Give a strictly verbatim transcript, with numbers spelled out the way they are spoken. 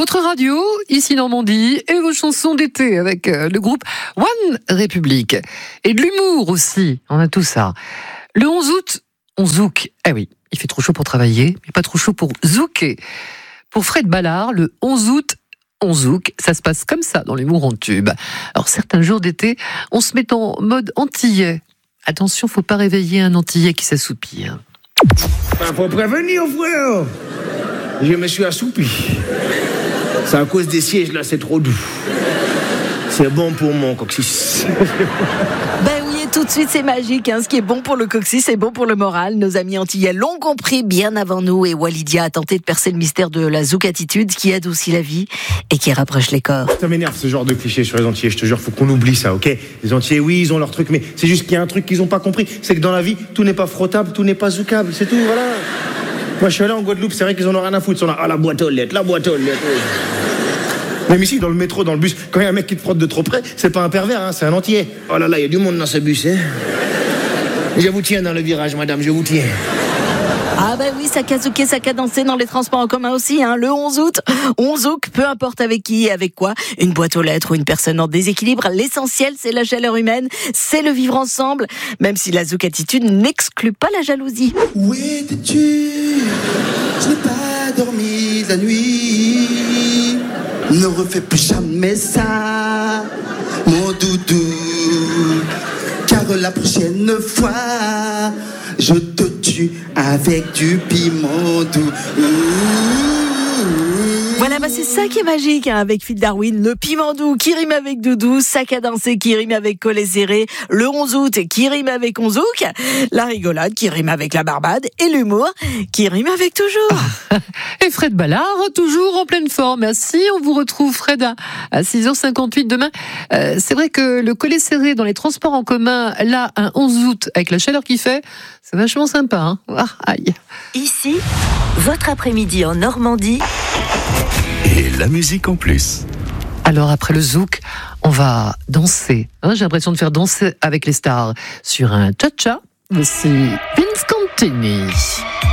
Votre radio, ici Normandie, et vos chansons d'été avec le groupe One République. Et de l'humour aussi, on a tout ça. Le onze août, on zouk. Eh oui, il fait trop chaud pour travailler, mais pas trop chaud pour zouker. Pour Fred Ballard, le onze août, on zouk, ça se passe comme ça dans l'humour en tube. Alors certains jours d'été, on se met en mode antillais. Attention, faut pas réveiller un antillais qui s'assoupit. Ben, faut prévenir, frère. Je me suis assoupi. C'est à cause des sièges, là, c'est trop doux. C'est bon pour mon coccyx. Ben oui, et tout de suite, c'est magique. Hein. Ce qui est bon pour le coccyx, c'est bon pour le moral. Nos amis antillais l'ont compris bien avant nous. Et Walidia a tenté de percer le mystère de la zouk-attitude qui adoucit la vie et qui rapproche les corps. Ça m'énerve, ce genre de cliché sur les Antillais. Je te jure, faut qu'on oublie ça, ok? Les Antillais, oui, ils ont leur truc, mais c'est juste qu'il y a un truc qu'ils ont pas compris. C'est que dans la vie, tout n'est pas frottable, tout n'est pas zoukable. C'est tout, voilà. Moi, je suis allé en Guadeloupe, c'est vrai qu'ils en ont rien à foutre. Ils sont là, ah, la boîte aux lettres, la boîte aux lettres. Même ici, dans le métro, dans le bus, quand il y a un mec qui te frotte de trop près, c'est pas un pervers, hein, c'est un Antillais. Oh là là, il y a du monde dans ce bus, hein. Je vous tiens dans le virage, madame, je vous tiens. Ah ben oui, ça a zouké, ça a dansé dans les transports en commun aussi, hein. Le onze août, on zouk, peu importe avec qui et avec quoi, une boîte aux lettres ou une personne en déséquilibre, l'essentiel c'est la chaleur humaine, c'est le vivre ensemble, même si la zouk-attitude n'exclut pas la jalousie. Où étais-tu? Je n'ai pas dormi la nuit. Ne refais plus jamais ça, mon doudou, car la prochaine fois, je te tue avec du piment doux. Voilà, bah c'est ça qui est magique hein, avec Phil Darwin, le piment doux qui rime avec doudou, sac à danser qui rime avec collet serré, le onze août qui rime avec on zouk, la rigolade qui rime avec la barbade et l'humour qui rime avec toujours. Et Fred Ballard, toujours en pleine forme. Merci, on vous retrouve Fred à, à six heures cinquante-huit demain. Euh, c'est vrai que le collet serré dans les transports en commun, là, un onze août, avec la chaleur qu'il fait, c'est vachement sympa. Hein. Ah, aïe. Ici, votre après-midi en Normandie. Et la musique en plus. Alors après le zouk, on va danser. Hein, j'ai l'impression de faire danser avec les stars sur un cha-cha. Voici Vince Contini.